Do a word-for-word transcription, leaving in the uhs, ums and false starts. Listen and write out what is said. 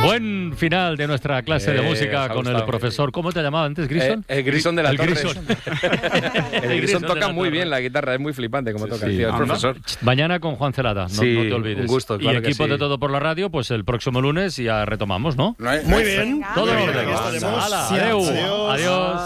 Buen final de nuestra clase de Eh, música con el profesor. ¿Cómo te llamaba antes, Grison? Eh, el Grison de la el Torre. Grison. El Grison toca muy bien la guitarra, es muy flipante como toca, Sí, tío, el sí. profesor. Mañana con Juan Celada, no, Sí, no te olvides. un gusto, claro y equipo que sí. de Todo por la Radio, pues el próximo lunes ya retomamos, ¿no? Muy bien. Todo en Muy bien, orden. aquí estaremos. Hala, Sí, adeu. adiós. Adiós.